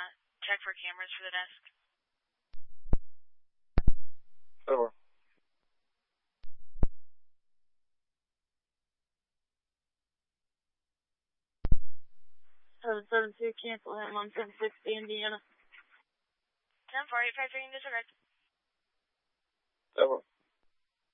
check for cameras for the desk. Over. 772, cancel him on 760, Indiana. 10-4, 853, disregard. Over.